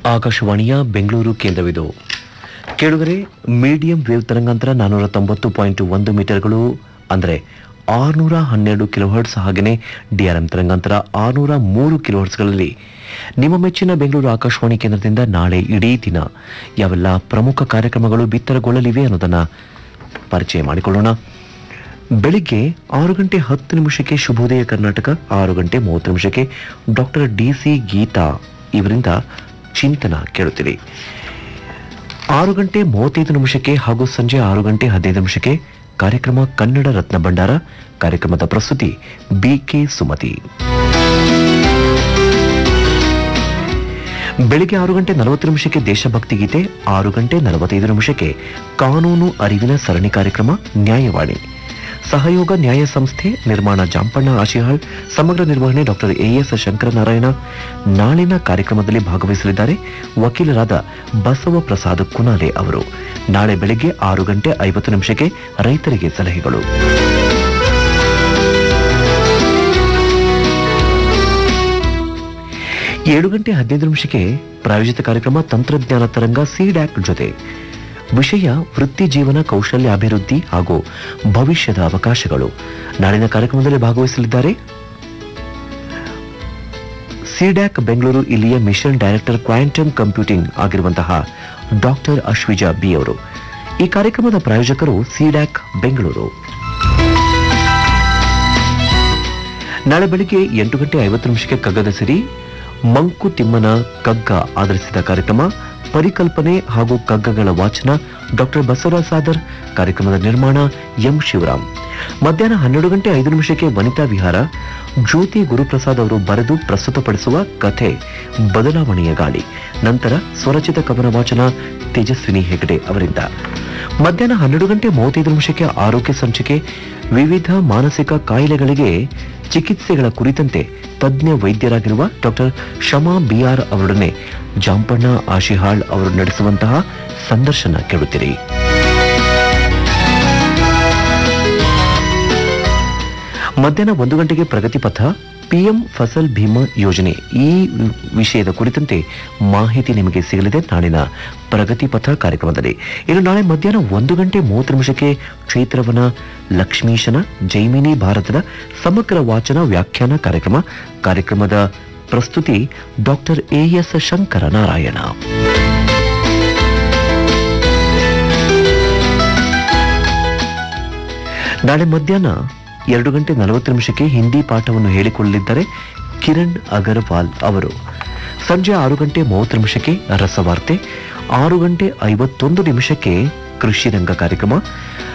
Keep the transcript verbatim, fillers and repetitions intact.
ಆಕಾಶವಾಣಿಯ ಬೆಂಗಳೂರು ಕೇಂದ್ರವಿದು. ಕೇಳುಗರೆ, medium wave ತರಂಗಾಂತರ ನಾನ್ನೂರ ತೊಂಬತ್ತು ಪಾಯಿಂಟ್ ಒಂದು ಮೀಟರ್ಗಳು ಅಂದರೆ ಆರುನೂರ ಹನ್ನೆರಡು ಕಿಲೋಹರ್ಟ್ಸ್, ಹಾಗೆಯೇ ಡಿಆರ್ಎಂ ತರಂಗಾಂತರ ಆರುನೂರ ಮೂರು ಕಿಲೋಹರ್ಟ್ಸ್ಗಳಲ್ಲಿ ನಿಮ್ಮ ಮೆಚ್ಚಿನ ಬೆಂಗಳೂರು ಆಕಾಶವಾಣಿ ಕೇಂದ್ರದಿಂದ ನಾಳೆ ಇಡೀ ದಿನ ಯಾವೆಲ್ಲ ಪ್ರಮುಖ ಕಾರ್ಯಕ್ರಮಗಳು ಬಿತ್ತರಗೊಳ್ಳಲಿವೆ ಅನ್ನೋದನ್ನು ಪರಿಚಯ ಮಾಡಿಕೊಳ್ಳೋಣ. ಬೆಳಿಗ್ಗೆ ಆರು ಗಂಟೆ ಹತ್ತು ನಿಮಿಷಕ್ಕೆ ಶುಭೋದಯ ಕರ್ನಾಟಕ, ಆರು ಗಂಟೆ ಮೂವತ್ತು ನಿಮಿಷಕ್ಕೆ ಡಾಕ್ಟರ್ ಡಿ ಸಿ ಗೀತಾ ಇವರಿಂದ ಚಿಂತನ ಕೇಳುತ್ತೀರಿ. ಆರು ಗಂಟೆ ಮೂವತ್ತೈದು ನಿಮಿಷಕ್ಕೆ ಹಾಗೂ ಸಂಜೆ ಆರು ಗಂಟೆ ಹದಿನೈದು ನಿಮಿಷಕ್ಕೆ ಕಾರ್ಯಕ್ರಮ ಕನ್ನಡ ರತ್ನ ಭಂಡಾರ. ಕಾರ್ಯಕ್ರಮದ ಪ್ರಸ್ತುತಿ ಬಿಕೆ ಸುಮತಿ. ಬೆಳಿಗ್ಗೆ ಆರು ಗಂಟೆ ನಲವತ್ತು ನಿಮಿಷಕ್ಕೆ ದೇಶಭಕ್ತಿ ಗೀತೆ, ಆರು ಗಂಟೆ ನಲವತ್ತೈದು ನಿಮಿಷಕ್ಕೆ ಕಾನೂನು ಅರಿವಿನ ಸರಣಿ ಕಾರ್ಯಕ್ರಮ ನ್ಯಾಯವಾಣಿ. ಸಹಯೋಗ ನ್ಯಾಯ ಸಂಸ್ಥೆ, ನಿರ್ಮಾಣ ಜಾಂಪಣ್ಣ ಆಶಿಹಾಳ್, ಸಮಗ್ರ ನಿರ್ವಹಣೆ ಡಾಕ್ಟರ್ ಎಎಸ್ ಶಂಕರನಾರಾಯಣ. ನಾಳಿನ ಕಾರ್ಯಕ್ರಮದಲ್ಲಿ ಭಾಗವಹಿಸಲಿದ್ದಾರೆ ವಕೀಲರಾದ ಬಸವ ಪ್ರಸಾದ್ ಕುನಾಲೆ ಅವರು. ನಾಳೆ ಬೆಳಗ್ಗೆ ಆರು ಗಂಟೆ ಐವತ್ತು ನಿಮಿಷಕ್ಕೆ ರೈತರಿಗೆ ಸಲಹೆಗಳು. ಏಳು ಗಂಟೆ ಹದಿನೈದು ನಿಮಿಷಕ್ಕೆ ಪ್ರಾಯೋಜಿತ ಕಾರ್ಯಕ್ರಮ ತಂತ್ರಜ್ಞಾನ ತರಂಗ ಸಿಡ್ಯಾಕ್ ಜೊತೆ. ವಿಷಯ ವೃತ್ತಿ ಜೀವನ ಕೌಶಲ್ಯ ಅಭಿವೃದ್ಧಿ ಹಾಗೂ ಭವಿಷ್ಯದ ಅವಕಾಶಗಳು. ನಾಳಿನ ಕಾರ್ಯಕ್ರಮದಲ್ಲಿ ಭಾಗವಹಿಸಲಿದ್ದಾರೆ ಸಿಡ್ಯಾಕ್ ಬೆಂಗಳೂರು ಇಲ್ಲಿಯ ಮಿಷನ್ ಡೈರೆಕ್ಟರ್ ಕ್ವಾಂಟಮ್ ಕಂಪ್ಯೂಟಿಂಗ್ ಆಗಿರುವಂತಹ ಡಾಕ್ಟರ್ ಅಶ್ವಿಜಾ ಬಿ ಅವರು. ಈ ಕಾರ್ಯಕ್ರಮದ ಪ್ರಾಯೋಜಕರು ಸಿಡ್ಯಾಕ್ ಬೆಂಗಳೂರು. ನಾಳೆ ಬೆಳಿಗ್ಗೆ ಎಂಟು ಗಂಟೆ ಐವತ್ತು ನಿಮಿಷಕ್ಕೆ ಕಗ್ಗದ ಸಿರಿ, ಮಂಕುತಿಮ್ಮನ ಕಗ್ಗ ಆಧರಿಸಿದ ಕಾರ್ಯಕ್ರಮ, ಪರಿಕಲ್ಪನೆ ಹಾಗೂ ಕಗ್ಗಗಳ ವಾಚನ ಡಾಕ್ಟರ್ ಬಸವರಾಜ್ ಸಾದರ್. ಕಾರ್ಯಕ್ರಮದ ನಿರ್ಮಾಣ ಎಂ ಶಿವರಾಮ್. ಮಧ್ಯಾಹ್ನ ಹನ್ನೆರಡು ಗಂಟೆ ಐದು ನಿಮಿಷಕ್ಕೆ ವನಿತಾ ವಿಹಾರ, ಜ್ಯೋತಿ ಗುರುಪ್ರಸಾದ್ ಅವರು ಬರೆದು ಪ್ರಸ್ತುತಪಡಿಸುವ ಕಥೆ ಬದಲಾವಣೆಯ ಗಾಳಿ. ನಂತರ ಸ್ವರಚಿತ ಕವನ ವಾಚನ ತೇಜಸ್ವಿನಿ ಹೆಗಡೆ ಅವರಿಂದ. ಮಧ್ಯಾಹ್ನ ಹನ್ನೆರಡು ಗಂಟೆ ಮೂವತ್ತೈದು ನಿಮಿಷಕ್ಕೆ ಆರೋಗ್ಯ ಸಂಚಿಕೆ, ವಿವಿಧ ಮಾನಸಿಕ ಕಾಯಿಲೆಗಳಿಗೆ ಚಿಕಿತ್ಸೆಗಳ ಕುರಿತಂತೆ ತಜ್ಞ ವೈದ್ಯರಾಗಿರುವ ಡಾಕ್ಟರ್ ಶಮಾ ಬಿಆರ್ ಅವರೊಡನೆ ಜಾಂಪಣ್ಣ ಆಶಿಹಾಳ್ ಅವರು ನಡೆಸುವಂತಹ ಸಂದರ್ಶನ ಕೇಳುತ್ತೀರಿ. ಮಧ್ಯಾಹ್ನ ಒಂದು ಗಂಟೆಗೆ ಪ್ರಗತಿ ಪಥ, ಪಿಎಂ ಫಸಲ್ ಭೀಮಾ ಯೋಜನೆ, ಈ ವಿಷಯದ ಕುರಿತಂತೆ ಮಾಹಿತಿ ನಿಮಗೆ ಸಿಗಲಿದೆ ನಾಳಿನ ಪ್ರಗತಿ ಪಥ ಕಾರ್ಯಕ್ರಮದಲ್ಲಿ. ಇನ್ನು ನಾಳೆ ಮಧ್ಯಾಹ್ನ ಒಂದು ಗಂಟೆ ಮೂವತ್ತು ನಿಮಿಷಕ್ಕೆ ಕ್ಷೇತ್ರವನ ಲಕ್ಷ್ಮೀಶನ ಜೈಮಿನಿ ಭಾರತದ ಸಮಗ್ರ ವಾಚನ ವ್ಯಾಖ್ಯಾನ ಕಾರ್ಯಕ್ರಮ. ಕಾರ್ಯಕ್ರಮದ ಪ್ರಸ್ತುತಿ ಡಾಕ್ಟರ್ ಎಎಸ್ ಶಂಕರನಾರಾಯಣ. ನಾಳೆ ಮಧ್ಯಾಹ್ನ ಎರಡು ಗಂಟೆ ನಲವತ್ತು ನಿಮಿಷಕ್ಕೆ ಹಿಂದಿ ಪಾಠವನ್ನು ಹೇಳಿಕೊಳ್ಳಲಿದ್ದಾರೆ ಕಿರಣ್ ಅಗರ್ವಾಲ್ ಅವರು. ಸಂಜೆ ಆರು ಗಂಟೆ ಮೂವತ್ತು ನಿಮಿಷಕ್ಕೆ ರಸವಾರ್ತೆ, ಆರು ಗಂಟೆ ಐವತ್ತೊಂದು ನಿಮಿಷಕ್ಕೆ ಕೃಷಿ ರಂಗ ಕಾರ್ಯಕ್ರಮ.